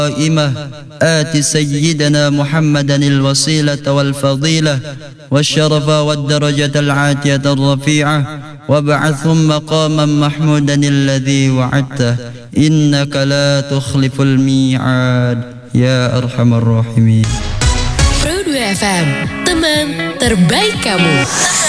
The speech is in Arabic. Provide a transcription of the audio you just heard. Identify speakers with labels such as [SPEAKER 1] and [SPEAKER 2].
[SPEAKER 1] آت سيدنا محمدا الوسيلة والفضيلة والشرف والدرجة العاتية الرفيعة وابعثهم مقاما محمودا الذي وعدته إنك لا تخلف الميعاد يا أرحم الراحمين.
[SPEAKER 2] Pro 2 FM, teman terbaik kamu.